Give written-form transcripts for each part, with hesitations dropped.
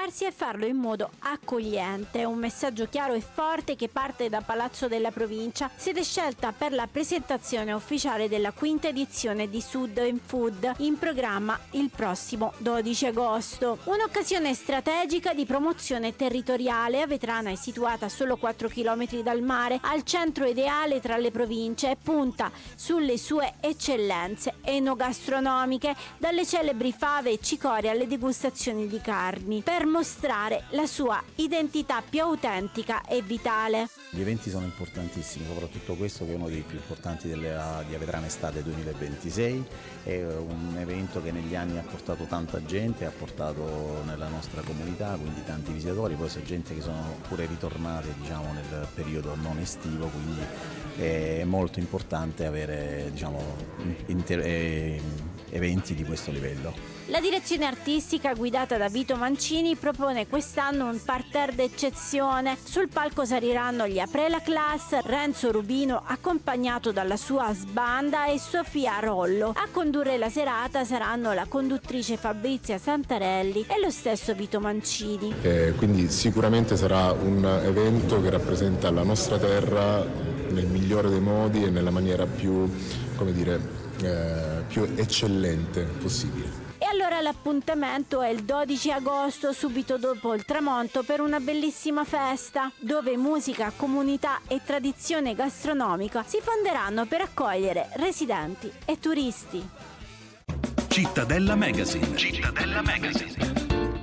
presentarsi e farlo in modo accogliente. Un messaggio chiaro e forte che parte da Palazzo della Provincia. Sede scelta per la presentazione ufficiale della quinta edizione di Sud in Food, in programma il prossimo 12 agosto. Un'occasione strategica di promozione territoriale. Avetrana è situata a solo 4 km dal mare, al centro ideale tra le province, e punta sulle sue eccellenze enogastronomiche, dalle celebri fave e cicorie alle degustazioni di carni, per mostrare la sua identità più autentica e vitale. Gli eventi sono importantissimi, soprattutto questo che è uno dei più importanti di Avetrana Estate 2026. È un evento che negli anni ha portato tanta gente, ha portato nella nostra comunità, quindi tanti visitatori, poi c'è gente che sono pure ritornate nel periodo non estivo, quindi è molto importante avere eventi di questo livello. La direzione artistica guidata da Vito Mancini propone quest'anno un parterre d'eccezione. Sul palco saliranno gli Aprela Class, Renzo Rubino accompagnato dalla sua sbanda e Sofia Rollo. A condurre la serata saranno la conduttrice Fabrizia Santarelli e lo stesso Vito Mancini. Quindi sicuramente sarà un evento che rappresenta la nostra terra nel migliore dei modi e nella maniera più eccellente possibile. E allora l'appuntamento è il 12 agosto, subito dopo il tramonto, per una bellissima festa dove musica, comunità e tradizione gastronomica si fonderanno per accogliere residenti e turisti. Cittadella Magazine. Cittadella Magazine.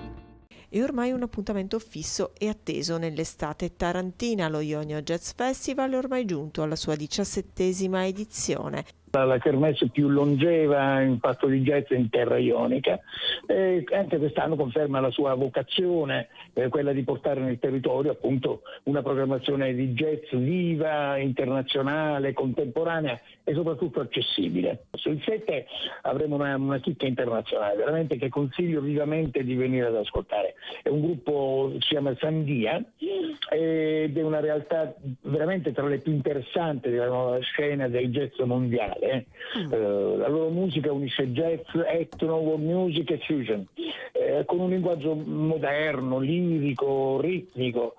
E ormai un appuntamento fisso e atteso nell'estate tarantina. Lo Ionio Jazz Festival è ormai giunto alla sua 17ª edizione. La kermesse più longeva in fatto di jazz in terra ionica, anche quest'anno conferma la sua vocazione, quella di portare nel territorio appunto una programmazione di jazz viva, internazionale, contemporanea e soprattutto accessibile. Sul 7 avremo una chicca internazionale veramente che consiglio vivamente di venire ad ascoltare. È un gruppo che si chiama Sandia ed è una realtà veramente tra le più interessanti della nuova scena del jazz mondiale. La loro musica unisce jazz, etno, world music e fusion, con un linguaggio moderno, lirico, ritmico,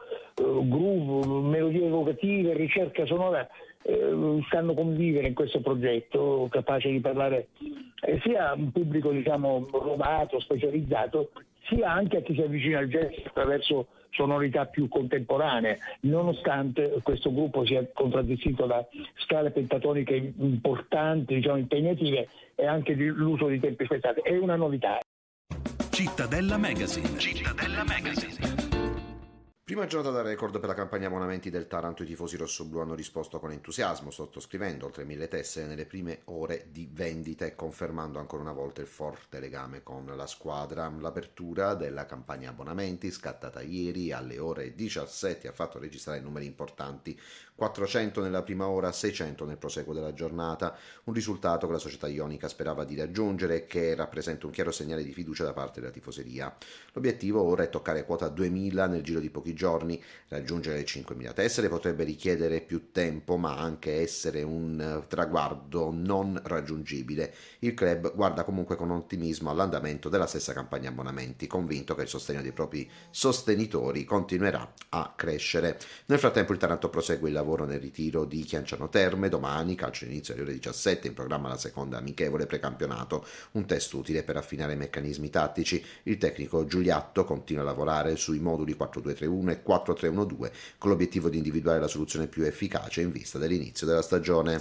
groove, melodie evocative, ricerca sonora. Sanno convivere in questo progetto, capace di parlare sia a un pubblico rodato, specializzato, sia anche a chi si avvicina al jazz attraverso sonorità più contemporanee, nonostante questo gruppo sia contraddistinto da scale pentatoniche importanti, impegnative, e anche l'uso di tempi spezzati. È una novità. Cittadella Magazine. Cittadella Magazine. Prima giornata da record per la campagna abbonamenti del Taranto. I tifosi rossoblù hanno risposto con entusiasmo, sottoscrivendo oltre 1000 tessere nelle prime ore di vendita e confermando ancora una volta il forte legame con la squadra. L'apertura della campagna abbonamenti, scattata ieri alle ore 17, ha fatto registrare numeri importanti: 400 nella prima ora, 600 nel proseguo della giornata, un risultato che la società ionica sperava di raggiungere e che rappresenta un chiaro segnale di fiducia da parte della tifoseria. L'obiettivo ora è toccare quota 2000 nel giro di pochi giorni. Raggiungere le 5.000 tessere potrebbe richiedere più tempo, ma anche essere un traguardo non raggiungibile. Il club guarda comunque con ottimismo all'andamento della stessa campagna abbonamenti, convinto che il sostegno dei propri sostenitori continuerà a crescere. Nel frattempo il Taranto prosegue il lavoro nel ritiro di Chianciano Terme. Domani, calcio inizio alle ore 17, in programma la seconda amichevole precampionato, un test utile per affinare i meccanismi tattici. Il tecnico Giuliatto continua a lavorare sui moduli 4-2-3-1 e 4-3-1-2 con l'obiettivo di individuare la soluzione più efficace in vista dell'inizio della stagione.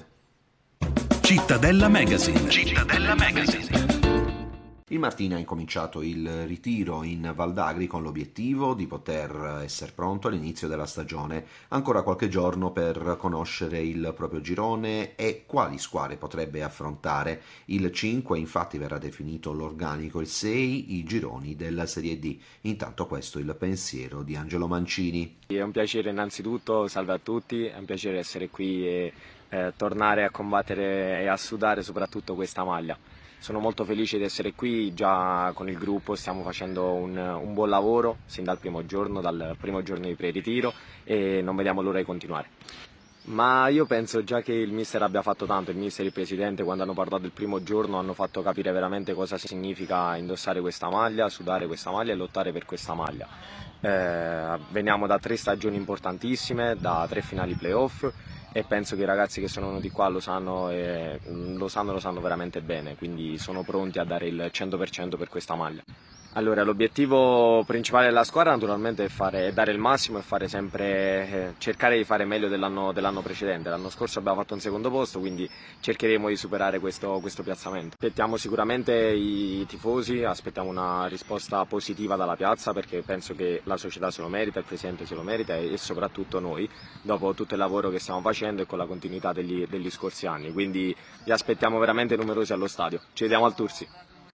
Cittadella Magazine. Cittadella Magazine. Il Martini ha incominciato il ritiro in Val d'Agri con l'obiettivo di poter essere pronto all'inizio della stagione. Ancora qualche giorno per conoscere il proprio girone e quali squadre potrebbe affrontare. Il 5 infatti verrà definito l'organico, il 6 i gironi della Serie D. Intanto questo è il pensiero di Angelo Mancini. È un piacere innanzitutto, salve a tutti, è un piacere essere qui e tornare a combattere e a sudare soprattutto questa maglia. Sono molto felice di essere qui, già con il gruppo stiamo facendo un buon lavoro sin dal primo giorno di pre-ritiro, e non vediamo l'ora di continuare. Ma io penso già che il mister abbia fatto tanto, il mister e il presidente quando hanno parlato il primo giorno hanno fatto capire veramente cosa significa indossare questa maglia, sudare questa maglia e lottare per questa maglia. Veniamo da 3 stagioni importantissime, da 3 finali playoff e penso che i ragazzi che sono venuti qua lo sanno veramente bene, quindi sono pronti a dare il 100% per questa maglia. Allora, l'obiettivo principale della squadra naturalmente è dare il massimo e fare sempre, cercare di fare meglio dell'anno precedente. L'anno scorso abbiamo fatto un secondo posto, quindi cercheremo di superare questo piazzamento. Aspettiamo sicuramente i tifosi, aspettiamo una risposta positiva dalla piazza perché penso che la società se lo merita, il presidente se lo merita e soprattutto noi, dopo tutto il lavoro che stiamo facendo e con la continuità degli scorsi anni. Quindi vi aspettiamo veramente numerosi allo stadio. Ci vediamo al Tursi.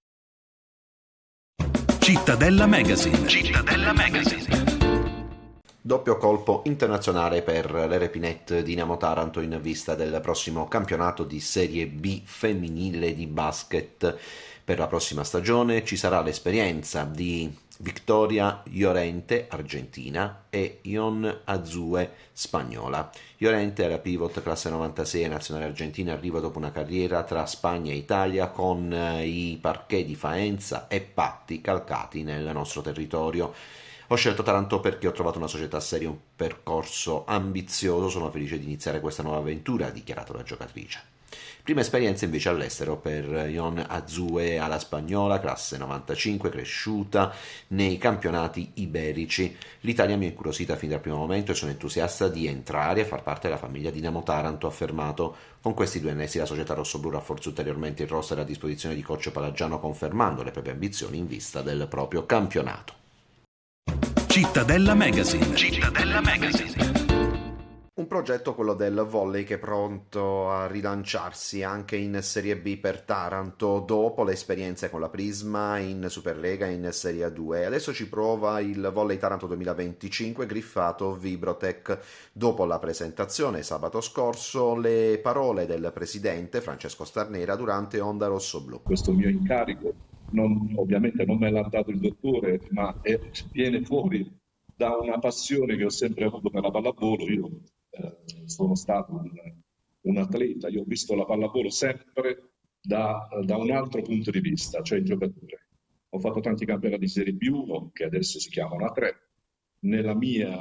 Cittadella Magazine. Cittadella Magazine. Doppio colpo internazionale per l'Erepinette Dinamo Taranto in vista del prossimo campionato di Serie B femminile di basket. Per la prossima stagione ci sarà l'esperienza di Victoria Llorente, argentina, e Ion Azue, spagnola. Llorente era pivot classe 96 nazionale argentina, arriva dopo una carriera tra Spagna e Italia con i parquet di Faenza e Patti calcati nel nostro territorio. Ho scelto Taranto perché ho trovato una società seria, un percorso ambizioso, sono felice di iniziare questa nuova avventura, ha dichiarato la giocatrice. Prima esperienza invece all'estero per Ion Azue alla spagnola, classe 95, cresciuta nei campionati iberici. L'Italia mi ha incuriosita fin dal primo momento e sono entusiasta di entrare a far parte della famiglia Dinamo Taranto, ha affermato. Con questi 2 annessi la società rossoblù rafforza ulteriormente il roster a disposizione di coach Palagiano, confermando le proprie ambizioni in vista del proprio campionato. Cittadella Magazine. Cittadella Magazine. Un progetto, quello del volley, che è pronto a rilanciarsi anche in Serie B per Taranto dopo le esperienze con la Prisma in Superlega e in Serie A2. Adesso ci prova il Volley Taranto 2025 griffato Vibrotech. Dopo la presentazione sabato scorso, le parole del presidente Francesco Starnera durante Onda Rossoblù. Questo mio incarico ovviamente non me l'ha dato il dottore, ma viene fuori da una passione che ho sempre avuto per la pallavolo. Io sono stato un atleta, io ho visto la pallavolo sempre da un altro punto di vista, cioè il giocatore. Ho fatto tanti campionati di Serie B1, che adesso si chiamano A3. Nella mia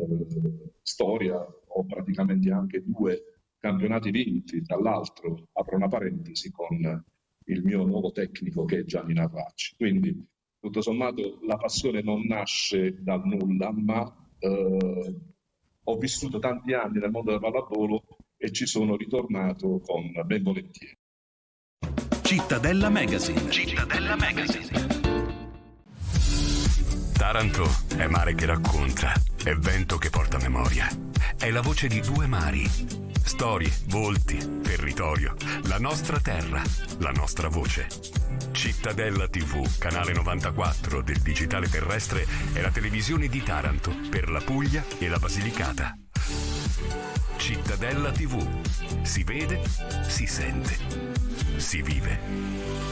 storia ho praticamente anche 2 campionati vinti, tra l'altro, apro una parentesi, con il mio nuovo tecnico che è Gianni Narvacci. Quindi, tutto sommato, la passione non nasce dal nulla, ma ho vissuto tanti anni nel mondo del pallavolo e ci sono ritornato con ben volentieri. Cittadella Magazine. Cittadella Magazine. Taranto è mare che racconta, è vento che porta memoria. È la voce di 2 mari. Storie, volti, territorio, la nostra terra, la nostra voce. Cittadella TV, canale 94 del digitale terrestre, è la televisione di Taranto per la Puglia e la Basilicata. Cittadella TV. Si vede, si sente, si vive.